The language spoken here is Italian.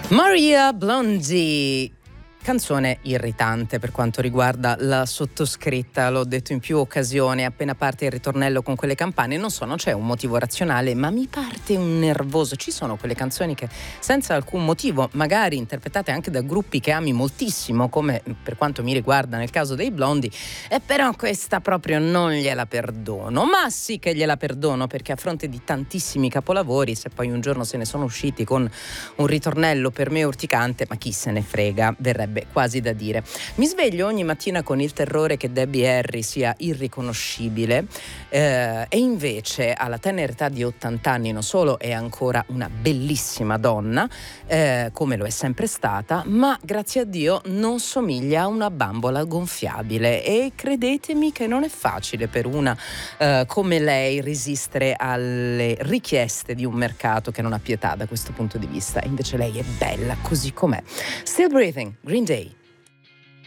Maria Blondie, canzone irritante per quanto riguarda la sottoscritta, l'ho detto in più occasioni, appena parte il ritornello con quelle campane, non c'è un motivo razionale, ma mi parte un nervoso. Ci sono quelle canzoni che senza alcun motivo, magari interpretate anche da gruppi che ami moltissimo, come per quanto mi riguarda nel caso dei Blondie, e però questa proprio non gliela perdono. Ma sì che gliela perdono, perché a fronte di tantissimi capolavori, se poi un giorno se ne sono usciti con un ritornello per me urticante, ma chi se ne frega, verrebbe quasi da dire. Mi sveglio ogni mattina con il terrore che Debbie Harry sia irriconoscibile, e invece alla tenera età di 80 anni non solo è ancora una bellissima donna, come lo è sempre stata, ma grazie a Dio non somiglia a una bambola gonfiabile, e credetemi che non è facile per una come lei resistere alle richieste di un mercato che non ha pietà da questo punto di vista. Invece lei è bella così com'è. Still Breathing, Green Day.